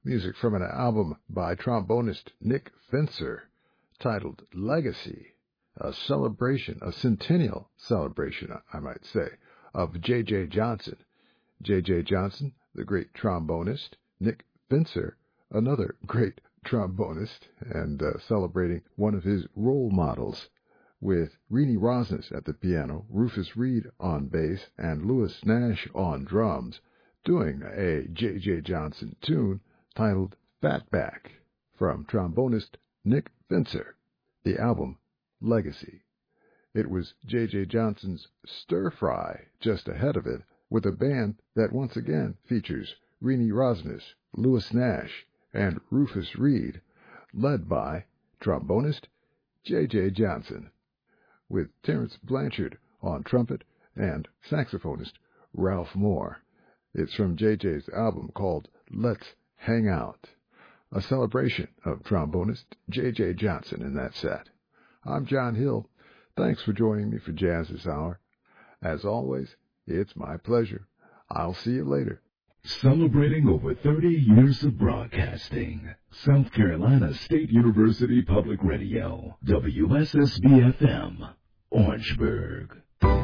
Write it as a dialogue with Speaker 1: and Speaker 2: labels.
Speaker 1: Music from an album by trombonist Nick Fincer titled Legacy, a celebration, a centennial celebration, I might say, of J.J. Johnson. J.J. Johnson, the great trombonist, Nick Fincer, another great trombonist, and celebrating one of his role models, with Renee Rosnes at the piano, Rufus Reid on bass, and Louis Nash on drums, doing a J.J. Johnson tune titled Fatback from trombonist Nick Fincer, the album Legacy. It was J.J. Johnson's Stir Fry just ahead of it, with a band that once again features Renee Rosnes, Louis Nash, and Rufus Reid, led by trombonist J.J. Johnson, with Terence Blanchard on trumpet and saxophonist Ralph Moore. It's from J.J.'s album called Let's Hang Out, a celebration of trombonist J.J. Johnson in that set. I'm John Hill. Thanks for joining me for Jazz this hour. As always, it's my pleasure. I'll see you later.
Speaker 2: Celebrating over 30 years of broadcasting, South Carolina State University Public Radio, WSSB-FM, Orangeburg.